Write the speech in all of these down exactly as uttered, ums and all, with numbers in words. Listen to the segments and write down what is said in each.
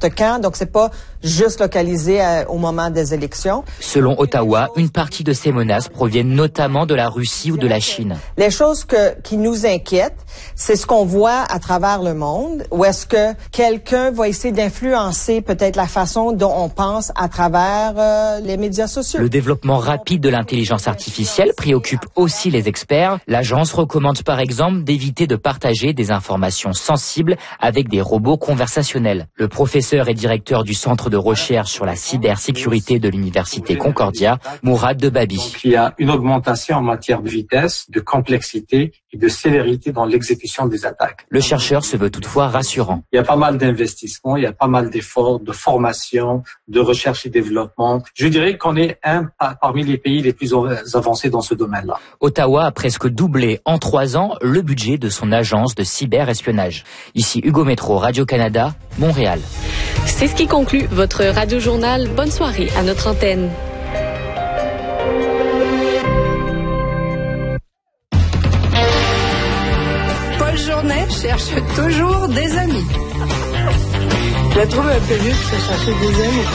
n'importe quand, donc c'est pas juste localisé à, au moment des élections. Selon Ottawa, une partie de ces menaces proviennent notamment de la Russie ou de la Chine. Les choses que, qui nous inquiètent, c'est ce qu'on voit à travers le monde, où est-ce que quelqu'un va essayer d'influencer peut-être la façon dont on pense à travers euh, les médias sociaux. Le développement rapide de l'intelligence artificielle préoccupe aussi les experts. L'agence recommande par exemple d'éviter de partager des informations sensibles avec des robots conversationnels. Le professeur et directeur du Centre de recherche sur la cybersécurité de l'Université Concordia, Mourad Debabi. Donc, il y a une augmentation en matière de vitesse, de complexité et de célérité dans l'exécution des attaques. Le chercheur se veut toutefois rassurant. Il y a pas mal d'investissements, il y a pas mal d'efforts, de formation, de recherche et développement. Je dirais qu'on est un parmi les pays les plus avancés dans ce domaine-là. Ottawa a presque doublé en trois ans le budget de son agence de cyberespionnage. Ici Hugo Métro, Radio-Canada, Montréal. C'est ce qui conclut votre radio-journal. Bonne soirée à notre antenne. Paul Journet cherche toujours des amis. Je la trouve un peu vieux pour se chercher des amis.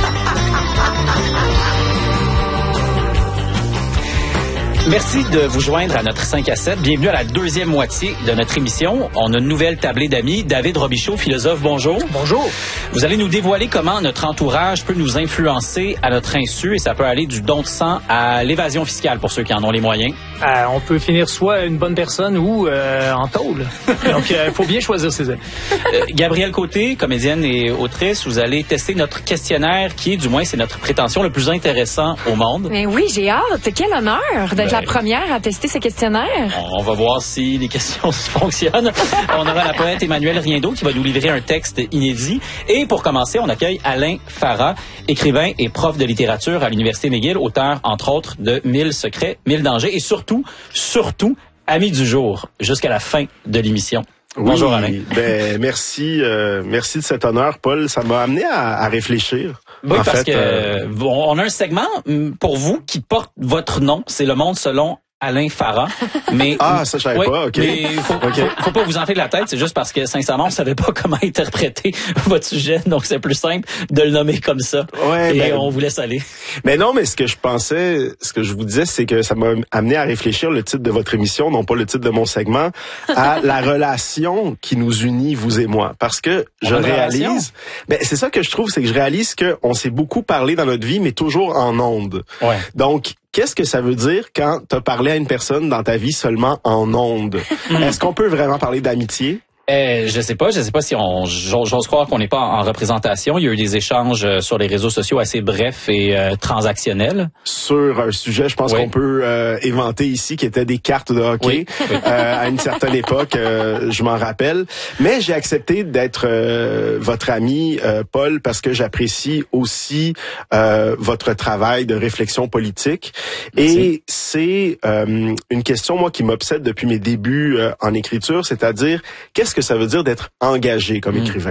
Merci de vous joindre à notre cinq à sept. Bienvenue à la deuxième moitié de notre émission. On a une nouvelle tablée d'amis. David Robichaud, philosophe, bonjour. Bonjour. Vous allez nous dévoiler comment notre entourage peut nous influencer à notre insu et ça peut aller du don de sang à l'évasion fiscale pour ceux qui en ont les moyens. Euh, on peut finir soit une bonne personne ou euh, en tôle. Donc, il euh, faut bien choisir ses amis. Euh, Gabrielle Côté, comédienne et autrice, vous allez tester notre questionnaire qui est, du moins, c'est notre prétention, le plus intéressant au monde. Mais oui, j'ai hâte. Quel honneur d'être ben, la première à tester ce questionnaire. On va voir si les questions fonctionnent. On aura la poète Emmanuelle Riendeau qui va nous livrer un texte inédit. Et pour commencer, on accueille Alain Farah, écrivain et prof de littérature à l'Université McGill, auteur, entre autres, de Mille secrets, Mille dangers et surtout, surtout, ami du jour jusqu'à la fin de l'émission. Oui, bonjour Alain. Ben merci, euh, merci de cet honneur, Paul. Ça m'a amené à, à réfléchir. Oui, en parce fait, que euh... on a un segment pour vous qui porte votre nom. C'est Le Monde selon Alain Farah. Mais ah, ça je savais oui, pas. Ok. Mais faut, okay. faut, faut pas vous enfler la tête. C'est juste parce que sincèrement, on savait pas comment interpréter votre sujet, donc c'est plus simple de le nommer comme ça. Ouais, et ben, on vous laisse aller. Mais non, mais ce que je pensais, ce que je vous disais, c'est que ça m'a amené à réfléchir le titre de votre émission, non pas le titre de mon segment, à la relation qui nous unit, vous et moi. Parce que je réalise, ben c'est ça que je trouve, c'est que je réalise que on s'est beaucoup parlé dans notre vie, mais toujours en ondes. Ouais. Donc qu'est-ce que ça veut dire quand tu as parlé à une personne dans ta vie seulement en ondes? Est-ce qu'on peut vraiment parler d'amitié? Euh, je sais pas, je sais pas si on, j'ose croire qu'on n'est pas en représentation. Il y a eu des échanges sur les réseaux sociaux assez brefs et euh, transactionnels. Sur un sujet, je pense oui. qu'on peut euh, éventer ici, qui était des cartes de hockey oui. Oui. Euh, à une certaine époque, euh, je m'en rappelle. Mais j'ai accepté d'être euh, votre ami, euh, Paul, parce que j'apprécie aussi euh, votre travail de réflexion politique. Merci. Et c'est euh, une question, moi, qui m'obsède depuis mes débuts euh, en écriture, c'est-à-dire, qu'est-ce que ça veut dire d'être engagé comme mmh. écrivain?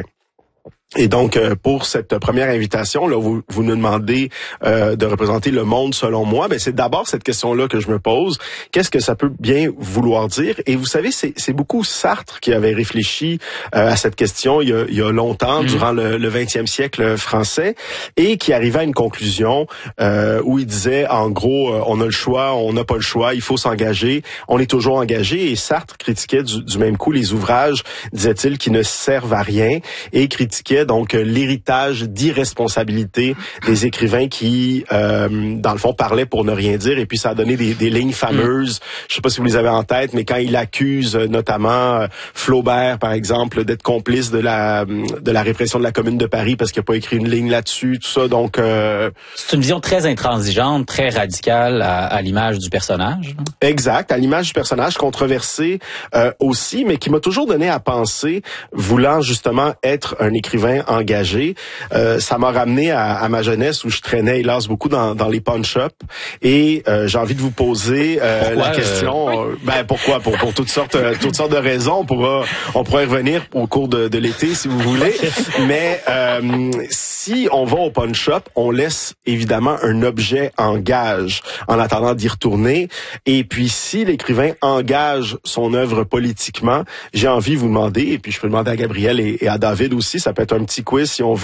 Et donc, euh, pour cette première invitation, là, vous, vous nous demandez euh, de représenter le monde selon moi. Ben, c'est d'abord cette question-là que je me pose. Qu'est-ce que ça peut bien vouloir dire? Et vous savez, c'est, c'est beaucoup Sartre qui avait réfléchi euh, à cette question il y a, il y a longtemps, mmh. durant le, le vingtième siècle français, et qui arrivait à une conclusion euh, où il disait, en gros, euh, on a le choix, on n'a pas le choix, il faut s'engager, on est toujours engagé. Et Sartre critiquait du, du même coup les ouvrages, disait-il, qui ne servent à rien, et critiquait donc l'héritage d'irresponsabilité des écrivains qui, euh, dans le fond, parlaient pour ne rien dire. Et puis, ça a donné des, des lignes fameuses. Je sais pas si vous les avez en tête, mais quand il accuse notamment euh, Flaubert, par exemple, d'être complice de la de la répression de la Commune de Paris parce qu'il n'a pas écrit une ligne là-dessus, tout ça. Donc, euh... c'est une vision très intransigeante, très radicale à, à l'image du personnage. Exact, à l'image du personnage, controversé euh, aussi, mais qui m'a toujours donné à penser, voulant justement être un écrivain engagé. Euh, ça m'a ramené à, à ma jeunesse où je traînais, hélas, beaucoup dans, dans les pawn-shops. Et euh, j'ai envie de vous poser euh, la question. Euh, oui. Ben pourquoi? Pour, pour toutes sortes, toutes sortes de raisons. On pourra, on pourra y revenir au cours de, de l'été si vous voulez. Mais euh, si on va au pawn-shop, on laisse évidemment un objet en gage en attendant d'y retourner. Et puis si l'écrivain engage son œuvre politiquement, j'ai envie de vous demander, et puis je peux demander à Gabrielle et, et à David aussi, ça peut être un petit quiz si on veut.